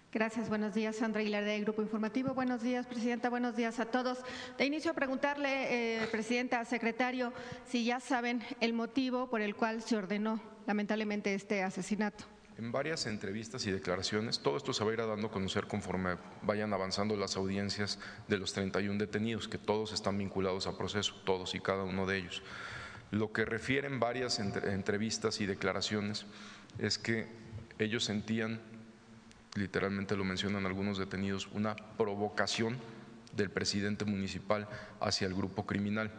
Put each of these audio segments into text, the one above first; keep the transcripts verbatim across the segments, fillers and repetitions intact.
Gracias, buenos días. Sandra Aguilar, de Grupo Informativo. Buenos días, Presidenta, buenos días a todos. De inicio, preguntarle, eh, Presidenta, secretario, si ya saben el motivo por el cual se ordenó lamentablemente este asesinato. En varias entrevistas y declaraciones, todo esto se va a ir dando a conocer conforme vayan avanzando las audiencias de los treinta y un detenidos, que todos están vinculados a proceso, todos y cada uno de ellos. Lo que refieren varias entrevistas y declaraciones es que ellos sentían, literalmente lo mencionan algunos detenidos, una provocación del presidente municipal hacia el grupo criminal.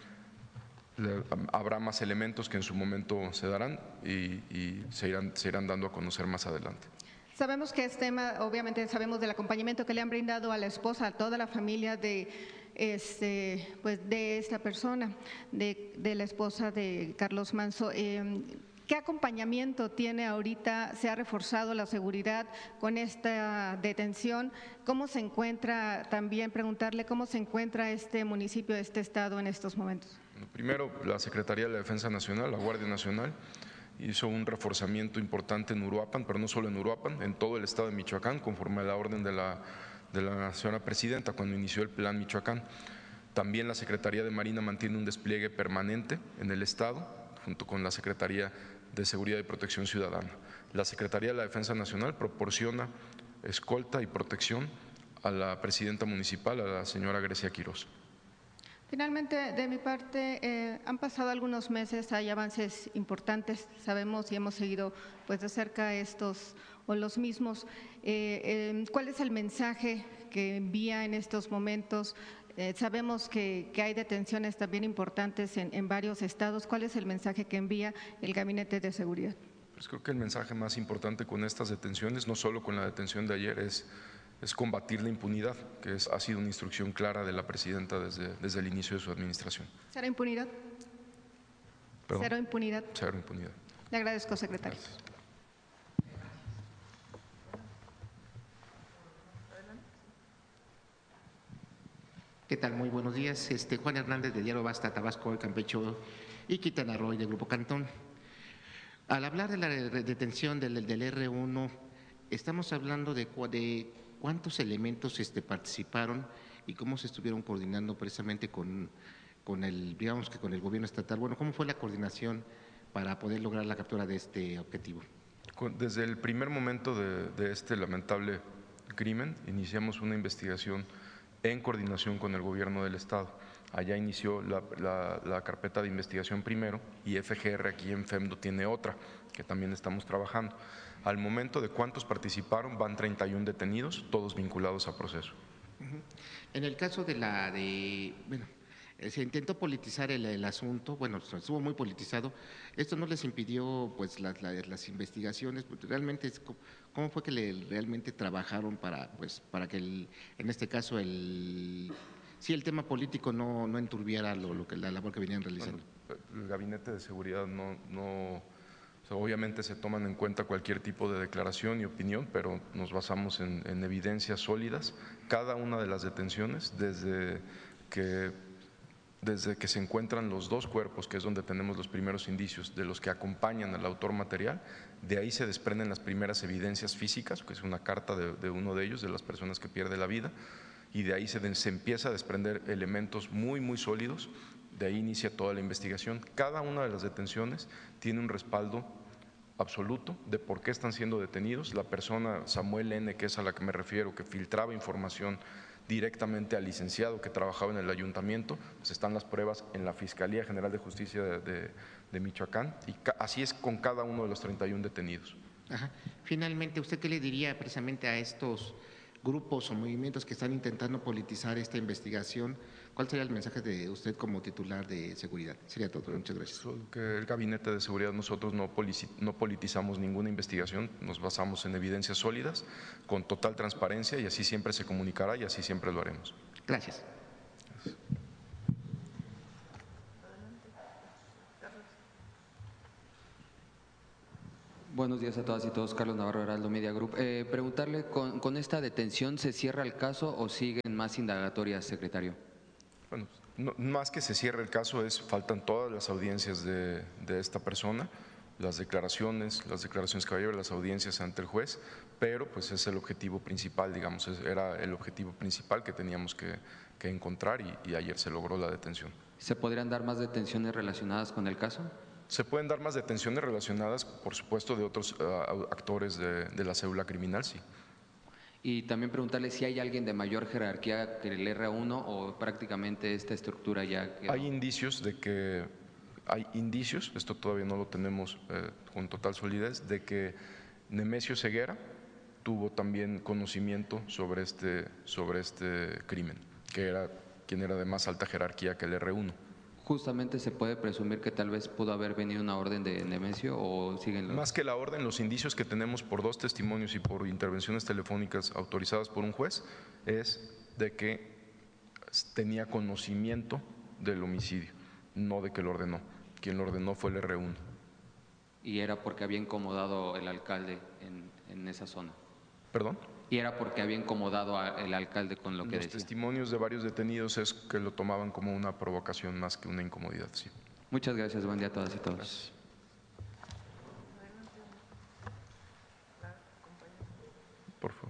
Habrá más elementos que en su momento se darán y, y se, irán, se irán dando a conocer más adelante. Sabemos que este tema, obviamente sabemos del acompañamiento que le han brindado a la esposa, a toda la familia de, este, pues de esta persona, de, de la esposa de Carlos Manso. Eh, ¿Qué acompañamiento tiene ahorita? ¿Se ha reforzado la seguridad con esta detención? ¿Cómo se encuentra, también preguntarle cómo se encuentra este municipio, este estado en estos momentos? Primero, la Secretaría de la Defensa Nacional, la Guardia Nacional, hizo un reforzamiento importante en Uruapan, pero no solo en Uruapan, en todo el estado de Michoacán, conforme a la orden de la, de la señora Presidenta cuando inició el Plan Michoacán. También la Secretaría de Marina mantiene un despliegue permanente en el estado, junto con la Secretaría de Seguridad y Protección Ciudadana. La Secretaría de la Defensa Nacional proporciona escolta y protección a la presidenta municipal, a la señora Grecia Quirós. Finalmente, de mi parte, eh, han pasado algunos meses, hay avances importantes, sabemos y hemos seguido pues de cerca estos o los mismos. Eh, eh, ¿Cuál es el mensaje que envía en estos momentos? Eh, sabemos que, que hay detenciones también importantes en, en varios estados. ¿Cuál es el mensaje que envía el Gabinete de Seguridad? Pues creo que el mensaje más importante con estas detenciones, no solo con la detención de ayer, es es combatir la impunidad, que es, ha sido una instrucción clara de la Presidenta desde, desde el inicio de su administración. ¿Cero impunidad? ¿Perdón? ¿Cero impunidad? Cero impunidad. Le agradezco, secretario. Gracias. ¿Qué tal? Muy buenos días. Este, Juan Hernández, de Diario Basta, Tabasco, Campeche y Quintana Roo, del Grupo Cantón. Al hablar de la detención del, del erre uno, estamos hablando de, de cuántos elementos este, participaron y cómo se estuvieron coordinando precisamente con, con el, digamos que con el gobierno estatal. Bueno, ¿cómo fue la coordinación para poder lograr la captura de este objetivo? Desde el primer momento de, de este lamentable crimen, iniciamos una investigación en coordinación con el gobierno del estado. Allá inició la, la, la carpeta de investigación primero y F G R aquí en FEMDO tiene otra que también estamos trabajando. Al momento de cuántos participaron, van treinta y un detenidos, todos vinculados a proceso. En el caso de la de, bueno, se intentó politizar el, el asunto, bueno, estuvo muy politizado. Esto no les impidió, pues, las, las, las investigaciones. Realmente, ¿cómo fue que le, realmente trabajaron para, pues, para que, el, en este caso, el sí, el tema político no, no enturbiara lo, lo que la labor que venían realizando? Bueno, el Gabinete de Seguridad no, no o sea, obviamente se toman en cuenta cualquier tipo de declaración y opinión, pero nos basamos en, en evidencias sólidas. Cada una de las detenciones, desde que desde que se encuentran los dos cuerpos, que es donde tenemos los primeros indicios de los que acompañan al autor material, de ahí se desprenden las primeras evidencias físicas, que es una carta de, de uno de ellos, de las personas que pierde la vida, y de ahí se, se empieza a desprender elementos muy, muy sólidos, de ahí inicia toda la investigación. Cada una de las detenciones tiene un respaldo absoluto de por qué están siendo detenidos. La persona Samuel N., que es a la que me refiero, que filtraba información directamente al licenciado que trabajaba en el ayuntamiento, pues están las pruebas en la Fiscalía General de Justicia de, de, de Michoacán, y así es con cada uno de los treinta y un detenidos. Ajá. Finalmente, ¿usted qué le diría precisamente a estos grupos o movimientos que están intentando politizar esta investigación? ¿Cuál sería el mensaje de usted como titular de seguridad? Sería todo. Muchas gracias. Que el Gabinete de Seguridad, nosotros no, no politizamos ninguna investigación, nos basamos en evidencias sólidas, con total transparencia, y así siempre se comunicará y así siempre lo haremos. Gracias. Gracias. Buenos días a todas y todos. Carlos Navarro, Heraldo Media Group. Eh, preguntarle, ¿con, ¿con esta detención se cierra el caso o siguen más indagatorias, secretario? Bueno, no, más que se cierre el caso, es faltan todas las audiencias de, de esta persona. las declaraciones, las declaraciones que va a llevar, las audiencias ante el juez, pero pues es el objetivo principal, digamos, era el objetivo principal que teníamos que, que encontrar y, y ayer se logró la detención. ¿Se podrían dar más detenciones relacionadas con el caso? Se pueden dar más detenciones relacionadas, por supuesto, de otros uh, actores de, de la célula criminal, sí. Y también preguntarle si hay alguien de mayor jerarquía que el R uno o prácticamente esta estructura ya quedó. Hay indicios de que, hay indicios, esto todavía no lo tenemos eh, con total solidez, de que Nemesio Ceguera tuvo también conocimiento sobre este, sobre este crimen, que era quien era de más alta jerarquía que el R uno. Justamente se puede presumir que tal vez pudo haber venido una orden de Nemesio o siguen los… Más que la orden, los indicios que tenemos por dos testimonios y por intervenciones telefónicas autorizadas por un juez es de que tenía conocimiento del homicidio, no de que lo ordenó. Quien lo ordenó fue el R uno. Y era porque había incomodado el alcalde en, en esa zona. ¿Perdón? Y era porque había incomodado al alcalde con lo que Los decía. Los testimonios de varios detenidos es que lo tomaban como una provocación más que una incomodidad, sí. Muchas gracias, buen día a todas y todos. Gracias. Por favor.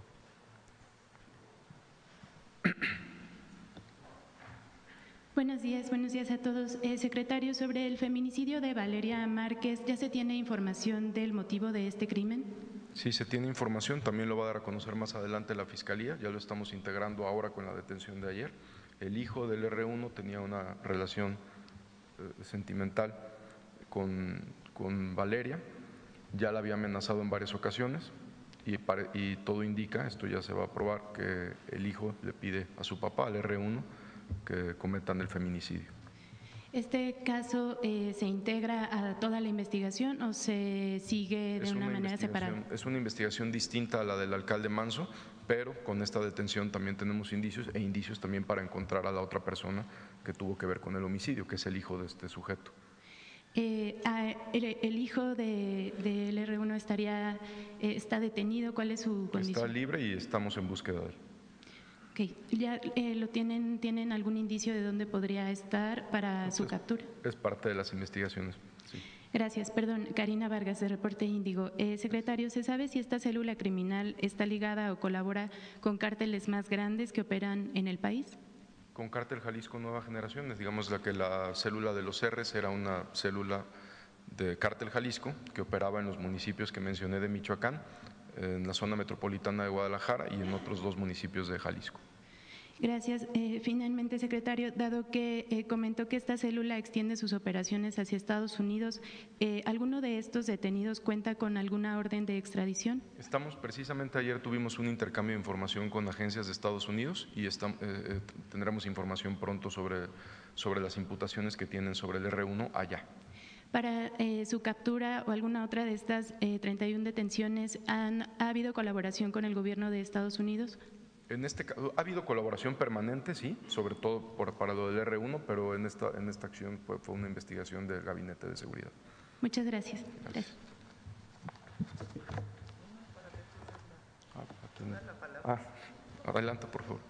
Buenos días, buenos días a todos. Eh, secretario, sobre el feminicidio de Valeria Márquez, ¿ya se tiene información del motivo de este crimen? Sí, se tiene información, también lo va a dar a conocer más adelante la Fiscalía, ya lo estamos integrando ahora con la detención de ayer. El hijo del R uno tenía una relación eh, sentimental con, con Valeria, ya la había amenazado en varias ocasiones y, pare, y todo indica, esto ya se va a probar, que el hijo le pide a su papá, al R uno, que cometan el feminicidio. ¿Este caso eh, se integra a toda la investigación o se sigue de es una, una manera separada? Es una investigación distinta a la del alcalde Manso, pero con esta detención también tenemos indicios e indicios también para encontrar a la otra persona que tuvo que ver con el homicidio, que es el hijo de este sujeto. Eh, el, el hijo del de, de R uno estaría, eh, está detenido, ¿cuál es su condición? Está libre y estamos en búsqueda de él. Okay. ¿Ya eh, lo tienen, tienen algún indicio de dónde podría estar para Entonces, su captura? Es parte de las investigaciones, sí. Gracias. Perdón, Karina Vargas, de Reporte Índigo. Eh, secretario, ¿se sabe si esta célula criminal está ligada o colabora con cárteles más grandes que operan en el país? Con Cártel Jalisco Nueva Generación, digamos la que la célula de los R's era una célula de Cártel Jalisco que operaba en los municipios que mencioné de Michoacán, en la zona metropolitana de Guadalajara y en otros dos municipios de Jalisco. Gracias. Eh, finalmente, secretario, dado que eh, comentó que esta célula extiende sus operaciones hacia Estados Unidos, eh, ¿alguno de estos detenidos cuenta con alguna orden de extradición? Estamos, precisamente ayer tuvimos un intercambio de información con agencias de Estados Unidos y estamos, eh, tendremos información pronto sobre, sobre las imputaciones que tienen sobre el R uno allá. Para eh, su captura o alguna otra de estas eh, treinta y una detenciones, ¿han, ¿ha habido colaboración con el gobierno de Estados Unidos? En este caso, ha habido colaboración permanente, sí, sobre todo por, para lo del R uno, pero en esta, en esta acción fue, fue una investigación del Gabinete de Seguridad. Muchas gracias. Gracias. Ah, adelanta, por favor.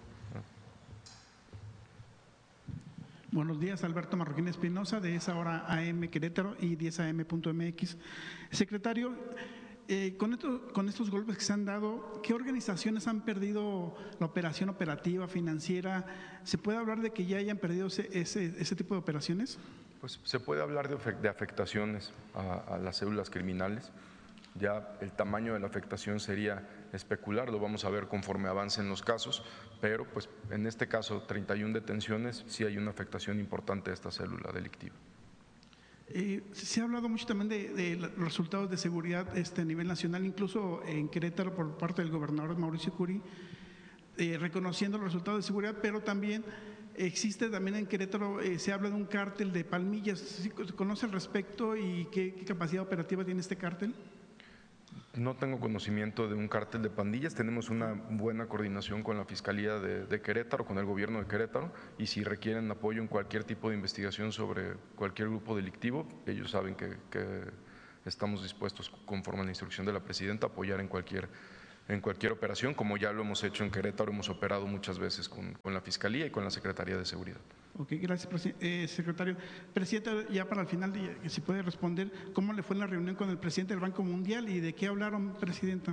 Buenos días, Alberto Marroquín Espinosa, de esa hora A M Querétaro y diez A M punto M X. Secretario, eh, con, esto, con estos golpes que se han dado, ¿qué organizaciones han perdido la operación operativa, financiera? ¿Se puede hablar de que ya hayan perdido ese, ese, ese tipo de operaciones? Pues se puede hablar de, de afectaciones a, a las células criminales. Ya el tamaño de la afectación sería especular, lo vamos a ver conforme avancen los casos, pero pues en este caso treinta y una detenciones, sí hay una afectación importante a esta célula delictiva. Eh, se ha hablado mucho también de, de los resultados de seguridad este, a nivel nacional, incluso en Querétaro por parte del gobernador Mauricio Curi, eh, reconociendo los resultados de seguridad, pero también existe también en Querétaro, eh, se habla de un cártel de Palmillas. ¿Se conoce al respecto y qué, qué capacidad operativa tiene este cártel? No tengo conocimiento de un cártel de pandillas, tenemos una buena coordinación con la Fiscalía de, de Querétaro, con el gobierno de Querétaro, y si requieren apoyo en cualquier tipo de investigación sobre cualquier grupo delictivo, ellos saben que, que estamos dispuestos, conforme a la instrucción de la Presidenta, a apoyar en cualquier en cualquier operación, como ya lo hemos hecho en Querétaro, hemos operado muchas veces con, con la Fiscalía y con la Secretaría de Seguridad. Ok, gracias, eh, secretario. Presidente, ya para el final, si puede responder, ¿cómo le fue en la reunión con el presidente del Banco Mundial y de qué hablaron, Presidenta?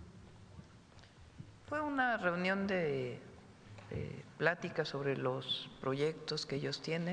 Fue una reunión de, de plática sobre los proyectos que ellos tienen.